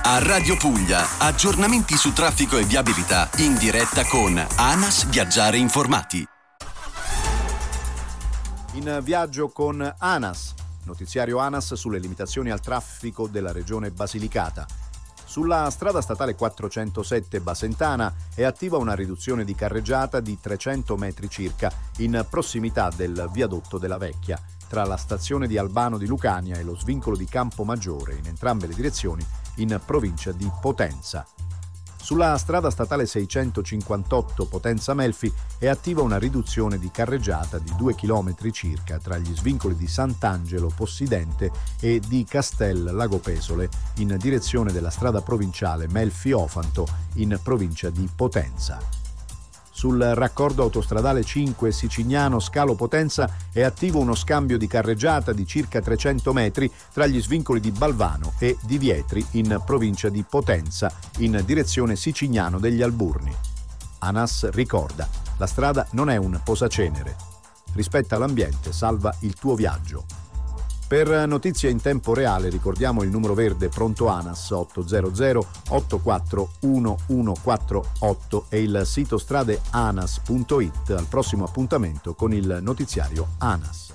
A Radio Puglia, aggiornamenti su traffico e viabilità in diretta con ANAS Viaggiare Informati. In viaggio con ANAS, notiziario ANAS sulle limitazioni al traffico della regione Basilicata. Sulla strada statale 407 Basentana è attiva una riduzione di carreggiata di 300 metri circa in prossimità del viadotto della Vecchia, tra la stazione di Albano di Lucania e lo svincolo di Campomaggiore, in entrambe le direzioni, in provincia di Potenza. Sulla strada statale 658 Potenza-Melfi è attiva una riduzione di carreggiata di 2 km circa tra gli svincoli di Sant'Angelo Possidente e di Castel Lagopesole in direzione della strada provinciale Melfi-Ofanto in provincia di Potenza. Sul raccordo autostradale 5 Sicignano Scalo Potenza è attivo uno scambio di carreggiata di circa 300 metri tra gli svincoli di Balvano e di Vietri in provincia di Potenza in direzione Sicignano degli Alburni. ANAS ricorda: la strada non è un posacenere. Rispetta l'ambiente, salva il tuo viaggio. Per notizie in tempo reale ricordiamo il numero verde pronto ANAS 800 84 1148 e il sito stradeanas.it. Al prossimo appuntamento con il notiziario ANAS.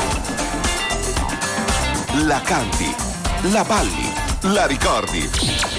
La canti, la balli, la ricordi.